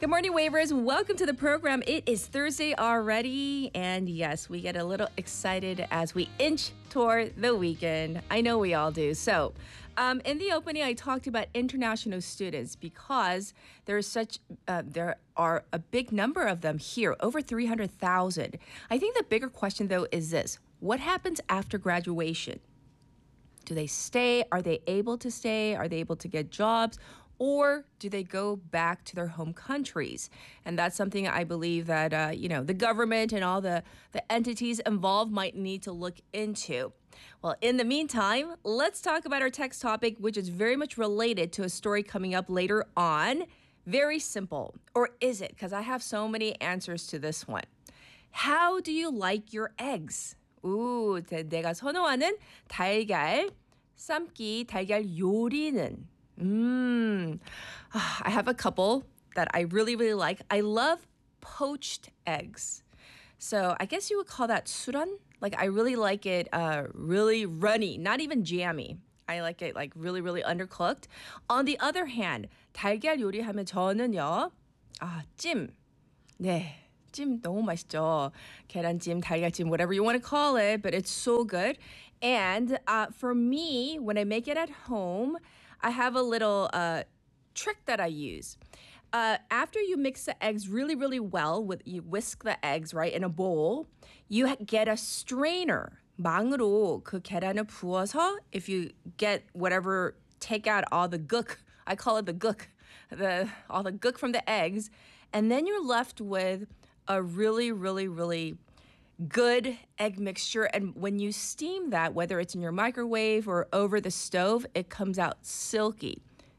Good morning, Wavers. Welcome to the program. It is Thursday already, and yes, we get a little excited as we inch toward the weekend. I know we all do. So, in the opening, I talked about international students because there are a big number of them here, over 300,000. I think the bigger question, though, is this: what happens after graduation? Do they stay? Are they able to stay? Are they able to get jobs? Or do they go back to their home countries? And that's something I believe that, the government and all the entities involved might need to look into. Well, in the meantime, let's talk about our text topic, which is very much related to a story coming up later on. Very simple. Or is it? Because I have so many answers to this one. How do you like your eggs? 내가 선호하는 달걀 삶기, 달걀 요리는. I have a couple that I really, really like. I love poached eggs. So I guess you would call that suran. Like I really like it really runny, not even jammy. I like it like really, really undercooked. On the other hand, 달걀 요리하면 저는요. 찜. 네. 찜 너무 맛있죠. 계란찜, 달걀찜, whatever you want to call it, but it's so good. And for me, when I make it at home, I have a little trick that I use. After you mix the eggs really, really well, you whisk the eggs, right, in a bowl, you get a strainer. 망으로 그 계란을 부어서, if you get whatever, take out all the gook, I call it the gook, all the gook from the eggs, and then you're left with a really, really, really good egg mixture. And when you steam that, whether it's in your microwave or over the stove, it comes out silky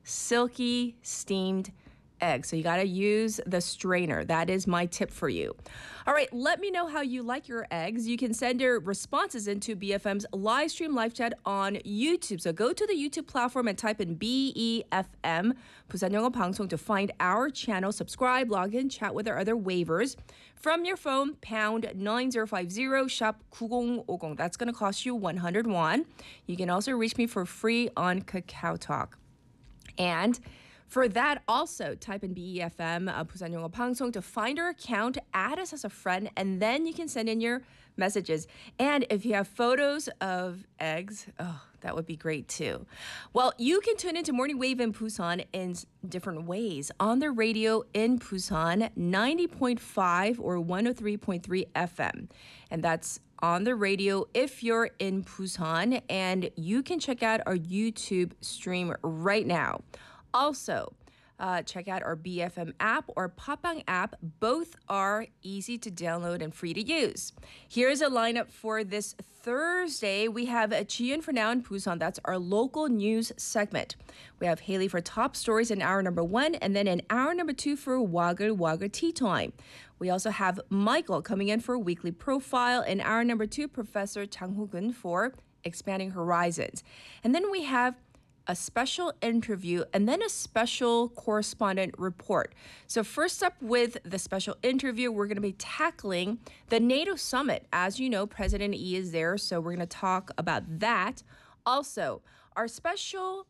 steamed egg. So you got to use the strainer. That is my tip for you. All right, let me know how you like your eggs. You can send your responses into BFM's live stream live chat on YouTube. So go to the YouTube platform and type in BEFM, 부산 영어 방송, to find our channel. Subscribe, log in, chat with our other wavers. From your phone, pound 9050, shop 9050. That's going to cost you 100 won. You can also reach me for free on Kakao Talk. And for that, also type in BEFM, 부산 영어 방송, to find our account, add us as a friend, and then you can send in your messages. And if you have photos of eggs, that would be great too. Well, you can tune into Morning Wave in Busan in different ways. On the radio in Busan, 90.5 or 103.3 FM. And that's on the radio if you're in Busan. And you can check out our YouTube stream right now. Also, check out our BFM app or Papang app. Both are easy to download and free to use. Here's a lineup for this Thursday. We have Jian for Now in Busan. That's our local news segment. We have Haley for top stories in hour number 1, and then in hour number 2 for Waggle Tea Time. We also have Michael coming in for weekly profile. In hour number 2, Professor Chang Ho-gun for Expanding Horizons. And then we have a special interview, and then a special correspondent report. So first up with the special interview, we're going to be tackling the NATO summit. As you know, President Lee is there, so we're going to talk about that. Also, our special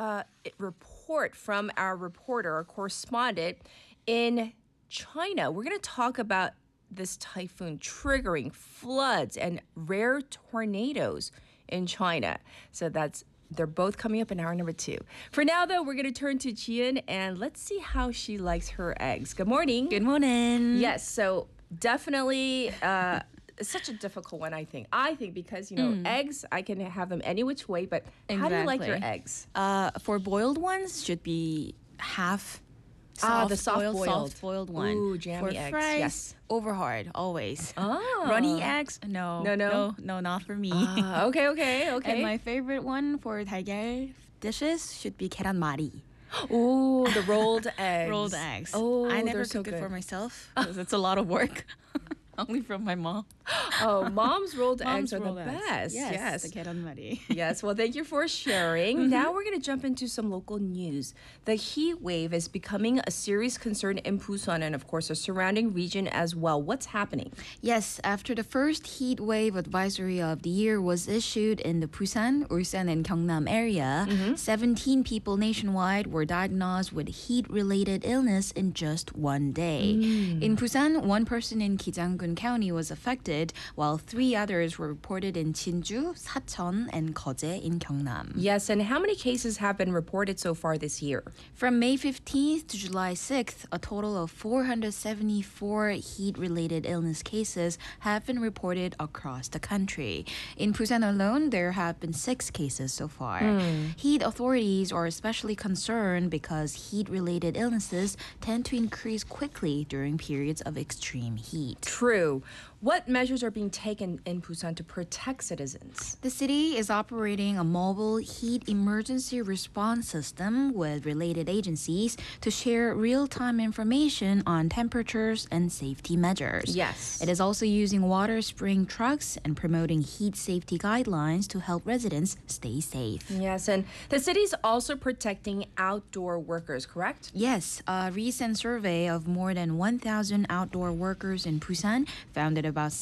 report from our reporter, our correspondent in China. We're going to talk about this typhoon triggering floods and rare tornadoes in China. So they're both coming up in hour number 2. For now, though, we're going to turn to Jian, and let's see how she likes her eggs. Good morning. Good morning. Yes, so definitely such a difficult one, I think. Because, eggs, I can have them any which way, but how do you like your eggs? For boiled ones, should be half the soft-boiled one. Ooh, jammy for eggs. fries, Yes. over hard, always. Oh. Runny eggs, no, not for me. Okay. And my favorite one for 달걀 dishes should be 계란말이. Ooh, the rolled eggs. Rolled eggs. Oh, I never they're so cook it good. for myself because it's a lot of work. Only from my mom. Oh, mom's rolled eggs Mom's are rolled the eggs. best. Yes, the 계란말이. Yes, well, thank you for sharing. Now we're going to jump into some local news. The heat wave is becoming a serious concern in Busan and, of course, the surrounding region as well. What's happening? Yes, after the first heat wave advisory of the year was issued in the Busan, Ulsan, and Gyeongnam area, 17 people nationwide were diagnosed with heat-related illness in just one day. In Busan, one person in Gijanggun County was affected, while 3 others were reported in Jinju, Sacheon, and Geoje in Gyeongnam. Yes, and how many cases have been reported so far this year? From May 15th to July 6th, a total of 474 heat-related illness cases have been reported across the country. In Busan alone, there have been 6 cases so far. Heat authorities are especially concerned because heat-related illnesses tend to increase quickly during periods of extreme heat. True. What measures are being taken in Busan to protect citizens? The city is operating a mobile heat emergency response system with related agencies to share real-time information on temperatures and safety measures. Yes. It is also using water spraying trucks and promoting heat safety guidelines to help residents stay safe. Yes, and the city's also protecting outdoor workers, correct? Yes, a recent survey of more than 1,000 outdoor workers in Busan found that about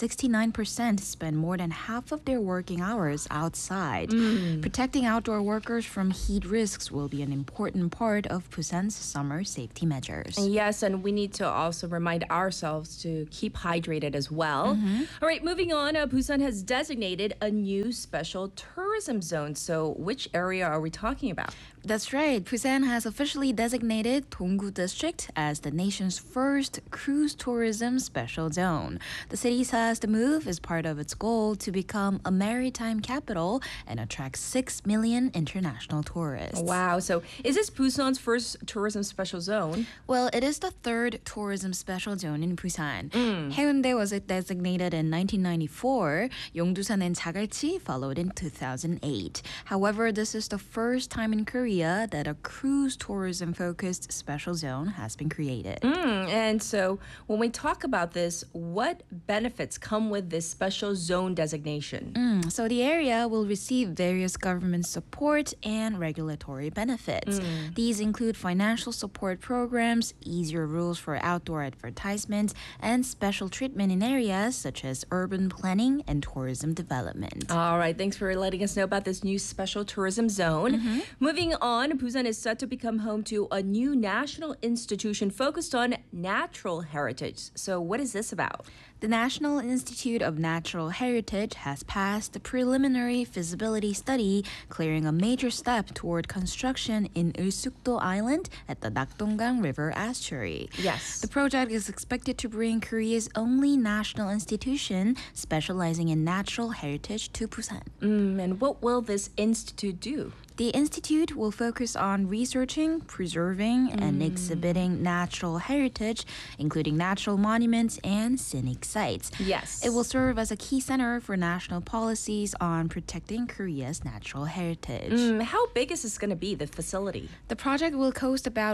69% spend more than half of their working hours outside. Protecting outdoor workers from heat risks will be an important part of Busan's summer safety measures. Yes, and we need to also remind ourselves to keep hydrated as well. All right, moving on, Busan has designated a new special tourism zone. So which area are we talking about? That's right. Busan has officially designated Donggu District as the nation's first cruise tourism special zone. The city says the move is part of its goal to become a maritime capital and attract 6 million international tourists. Wow, so is this Busan's first tourism special zone? Well, it is the 3rd tourism special zone in Busan. Haeundae was designated in 1994. Yeongdusan and Jagalchi followed in 2008. However, this is the first time in Korea that a cruise tourism-focused special zone has been created. And so when we talk about this, what benefits come with this special zone designation? So the area will receive various government support and regulatory benefits. These include financial support programs, easier rules for outdoor advertisements, and special treatment in areas such as urban planning and tourism development. All right, thanks for letting us know about this new special tourism zone. Moving on, Busan is set to become home to a new national institution focused on natural heritage. So what is this about? The National Institute of Natural Heritage has passed the preliminary feasibility study, clearing a major step toward construction in Ulsukdo Island at the Nakdonggang River estuary. Yes. The project is expected to bring Korea's only national institution specializing in natural heritage to Busan. And what will this institute do? The institute will focus on researching, preserving, and exhibiting natural heritage, including natural monuments and scenic sites. Yes. It will serve as a key center for national policies on protecting Korea's natural heritage. How big is this going to be, the facility? The project will cost about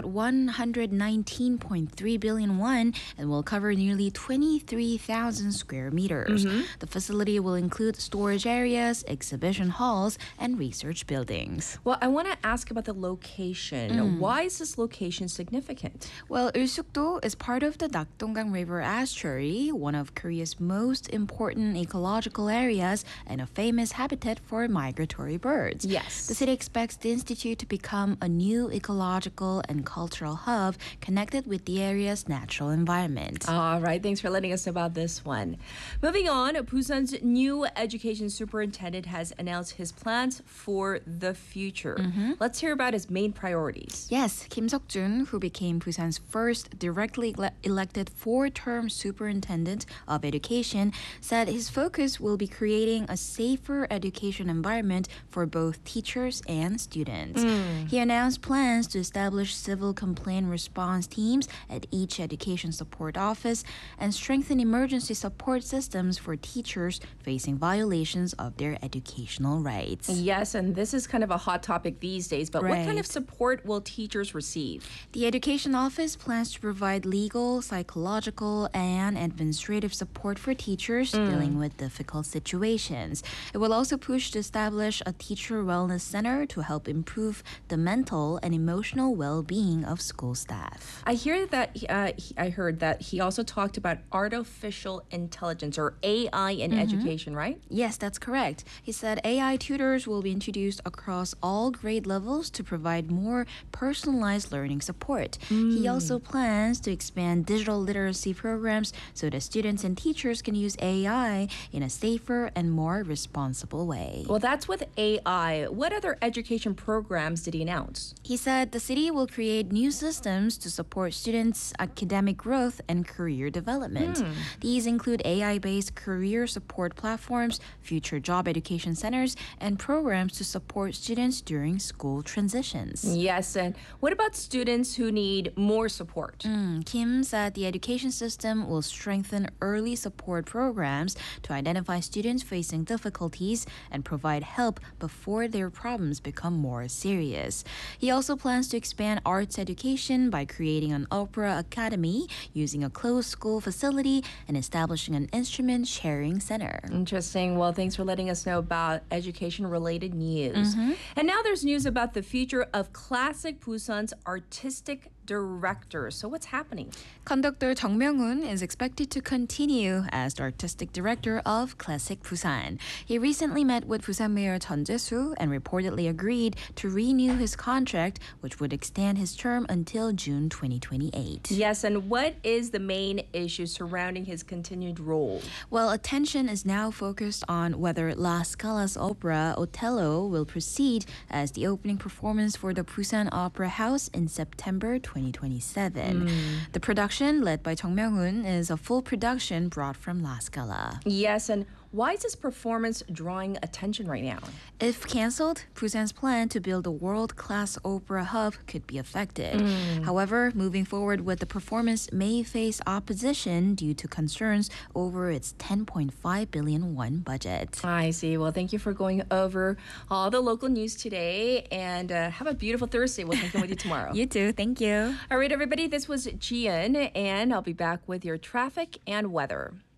119.3 billion won and will cover nearly 23,000 square meters. The facility will include storage areas, exhibition halls, and research buildings. Well, I want to ask about the location. Why is this location significant? Well, Ulsukdo is part of the Nakdonggang River estuary, one of Korea's most important ecological areas and a famous habitat for migratory birds. Yes. The city expects the institute to become a new ecological and cultural hub connected with the area's natural environment. All right, thanks for letting us know about this one. Moving on, Busan's new education superintendent has announced his plans for the future. Let's hear about his main priorities. Yes, Kim Seok-jun, who became Busan's first directly elected 4-term superintendent of education, said his focus will be creating a safer education environment for both teachers and students. He announced plans to establish civil complaint response teams at each education support office and strengthen emergency support systems for teachers facing violations of their educational rights. Yes, and this is kind of a hot topic these days, but what kind Right. of support will teachers receive? The Education Office plans to provide legal, psychological, and administrative support for teachers dealing with difficult situations. It will also push to establish a teacher wellness center to help improve the mental and emotional well-being of school staff. I heard that he also talked about artificial intelligence or AI in education, right? Yes, that's correct. He said AI tutors will be introduced across all grade levels to provide more personalized learning support. He also plans to expand digital literacy programs so that students and teachers can use AI in a safer and more responsible way. Well, that's with AI. What other education programs did he announce? He said the city will create new systems to support students' academic growth and career development. These include AI-based career support platforms, future job education centers, and programs to support students during school transitions. Yes, and what about students who need more support? Kim said the education system will strengthen early support programs to identify students facing difficulties and provide help before their problems become more serious. He also plans to expand arts education by creating an opera academy, using a closed school facility, and establishing an instrument sharing center. Interesting. Well, thanks for letting us know about education-related news. And now there's news about the future of Classic Busan's artistic director. So what's happening? Conductor Jung Myung-hoon is expected to continue as the artistic director of Classic Busan. He recently met with Busan Mayor Chun Jae-soo and reportedly agreed to renew his contract, which would extend his term until June 2028. Yes, and what is the main issue surrounding his continued role? Well, attention is now focused on whether La Scala's opera Othello will proceed as the opening performance for the Busan Opera House in September 2027. The production, led by Jung Myung-hoon, is a full production brought from La Scala. Yes, and why is this performance drawing attention right now? If cancelled, Busan's plan to build a world-class opera hub could be affected. However, moving forward with the performance may face opposition due to concerns over its 10.5 billion won budget. I see. Well, thank you for going over all the local news today, and have a beautiful Thursday. We'll check in with you tomorrow. You too. Thank you. All right, everybody, this was Jian, and I'll be back with your traffic and weather.